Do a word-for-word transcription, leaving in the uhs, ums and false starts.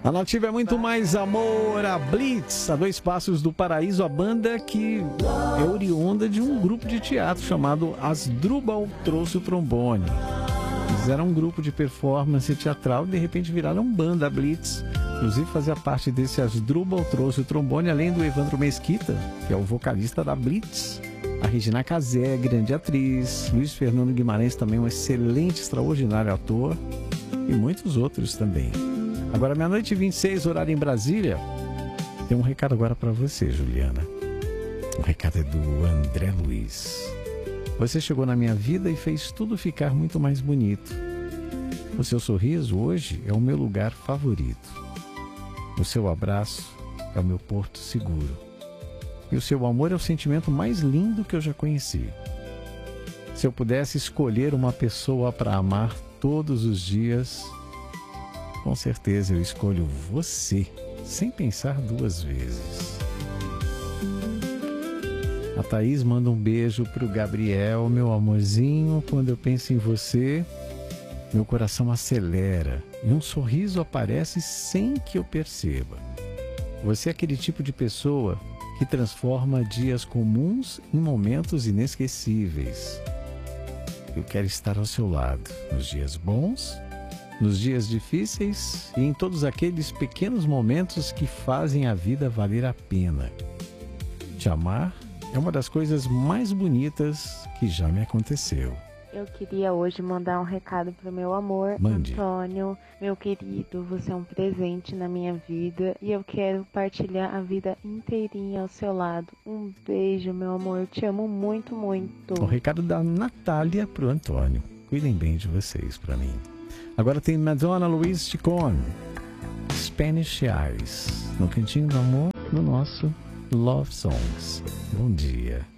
A Nativa é muito mais amor, a Blitz, a dois passos do paraíso, a banda que é oriunda de um grupo de teatro chamado Asdrubal trouxe o trombone. Eles eram um grupo de performance teatral e de repente viraram banda, a Blitz. Inclusive fazia parte desse Asdrubal trouxe o trombone, além do Evandro Mesquita, que é o vocalista da Blitz. A Regina Casé, grande atriz, Luiz Fernando Guimarães, também um excelente, extraordinário ator, e muitos outros também. Agora, meia-noite e vinte e seis, horário em Brasília. Tem um recado agora para você, Juliana. O recado é do André Luiz. Você chegou na minha vida e fez tudo ficar muito mais bonito. O seu sorriso hoje é o meu lugar favorito. O seu abraço é o meu porto seguro. E o seu amor é o sentimento mais lindo que eu já conheci. Se eu pudesse escolher uma pessoa para amar todos os dias, com certeza eu escolho você, sem pensar duas vezes. A Thaís manda um beijo pro Gabriel, meu amorzinho. Quando eu penso em você, meu coração acelera e um sorriso aparece sem que eu perceba. Você é aquele tipo de pessoa que transforma dias comuns em momentos inesquecíveis. Eu quero estar ao seu lado nos dias bons, nos dias difíceis e em todos aqueles pequenos momentos que fazem a vida valer a pena. Te amar é uma das coisas mais bonitas que já me aconteceu. Eu queria hoje mandar um recado pro meu amor, Mande. Antônio, meu querido, você é um presente na minha vida e eu quero partilhar a vida inteirinha ao seu lado. Um beijo, meu amor, eu te amo muito, muito. O recado da Natália pro Antônio. Cuidem bem de vocês pra mim. Agora tem Madonna Luiz Chicon, Spanish Eyes, no Cantinho do Amor, no nosso Love Songs. Bom dia.